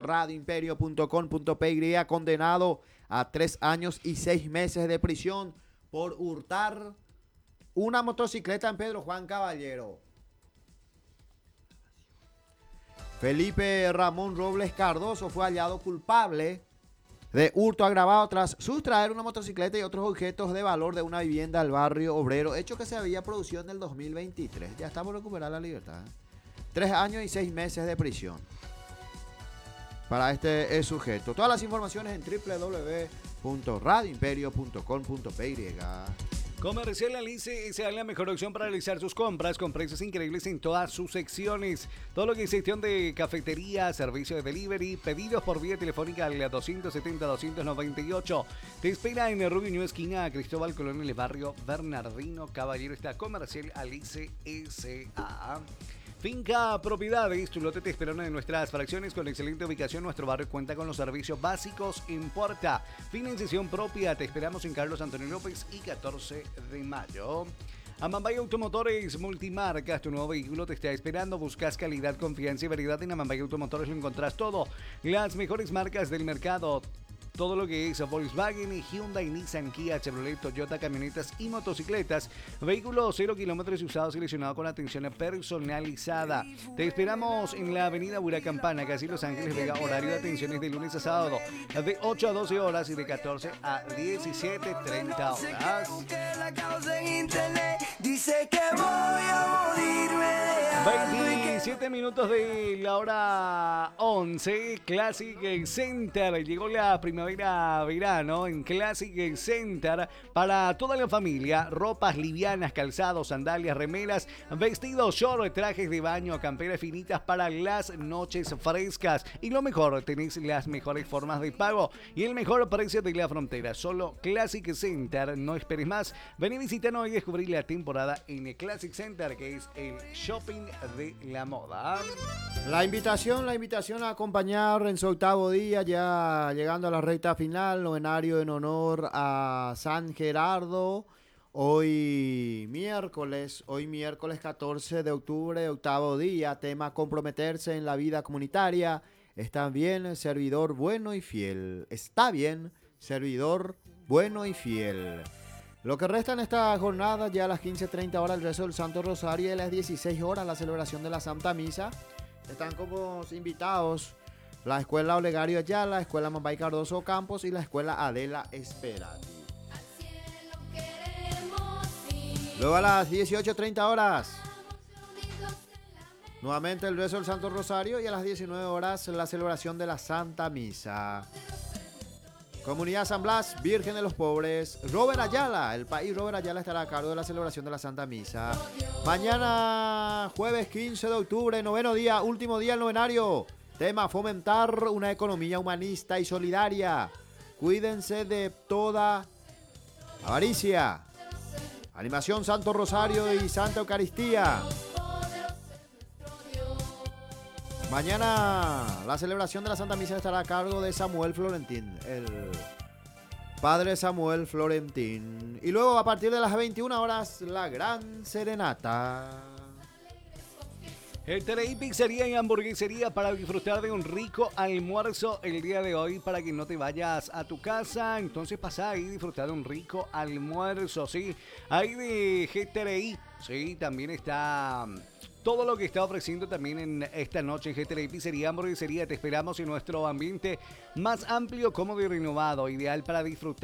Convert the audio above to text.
www.radioimperio.com.py, condenado a 3 años y 6 meses de prisión por hurtar una motocicleta en Pedro Juan Caballero. Felipe Ramón Robles Cardoso fue hallado culpable de hurto agravado tras sustraer una motocicleta y otros objetos de valor de una vivienda del barrio obrero, hecho que se había producido en el 2023. Ya está por recuperar la libertad. 3 años y 6 meses de prisión para este sujeto. Todas las informaciones en www.radioimperio.com.py. Comercial Alice es la mejor opción para realizar sus compras con precios increíbles en todas sus secciones. Todo lo que es gestión de cafetería, servicio de delivery, pedidos por vía telefónica al 270-298. Te espera en Rubio New Esquina, Cristóbal Colón, en el barrio Bernardino Caballero. Está Comercial Alice S.A. Finca Propiedades, tu lote te espera una de nuestras fracciones con excelente ubicación. Nuestro barrio cuenta con los servicios básicos en puerta. Financiación propia, te esperamos en Carlos Antonio López y 14 de mayo. Amambay Automotores Multimarcas, tu nuevo vehículo te está esperando. Buscas calidad, confianza y variedad. En Amambay Automotores lo encontrás todo. Las mejores marcas del mercado. Todo lo que es Volkswagen, Hyundai, Nissan, Kia, Chevrolet, Toyota, camionetas y motocicletas. Vehículos 0 kilómetros y usados seleccionados con atención personalizada. Te esperamos en la avenida Huracampana, casi Los Ángeles Vega. Horario de atenciones de lunes a sábado, de 8 a 12 horas y de 14 a 17:30 horas. Dice que voy a morirme. 27 minutos de la hora 11, Classic Center. Llegó la primavera-verano en Classic Center para toda la familia. Ropas livianas, calzados, sandalias, remeras, vestidos, short, trajes de baño, camperas finitas para las noches frescas. Y lo mejor, tenéis las mejores formas de pago y el mejor precio de la frontera. Solo Classic Center, no esperes más. Ven y visítanos y descubrí la temporada en el Classic Center, que es el shopping de la moda. La invitación a acompañar en su octavo día, ya llegando a la recta final, novenario en honor a San Gerardo. Hoy miércoles 14 de octubre, octavo día, tema comprometerse en la vida comunitaria. Está bien, servidor bueno y fiel. Está bien, servidor bueno y fiel. Lo que resta en esta jornada, ya a las 15:30 horas el rezo del Santo Rosario y a las 16 horas la celebración de la Santa Misa. Están como invitados la Escuela Olegario Ayala, la Escuela Amambay Cardoso Campos y la Escuela Adela Esperati. Luego a las 18:30 horas, nuevamente el rezo del Santo Rosario y a las 19 horas la celebración de la Santa Misa. Comunidad San Blas, Virgen de los Pobres, Robert Ayala, el país Robert Ayala estará a cargo de la celebración de la Santa Misa. Mañana, jueves 15 de octubre, noveno día, último día del novenario. Tema: fomentar una economía humanista y solidaria. Cuídense de toda avaricia. Animación Santo Rosario y Santa Eucaristía. Mañana la celebración de la Santa Misa estará a cargo de Samuel Florentín, el padre Samuel Florentín. Y luego a partir de las 21 horas la gran serenata. El Tereí Pizzería y Hamburguesería para disfrutar de un rico almuerzo el día de hoy, para que no te vayas a tu casa. Entonces pasa ahí y disfrutar de un rico almuerzo, ¿sí? Ahí de GTRI, sí, también está todo lo que está ofreciendo también en esta noche en GTRI Pizzería Hamburguesería. Te esperamos en nuestro ambiente más amplio, cómodo y renovado, ideal para disfrutar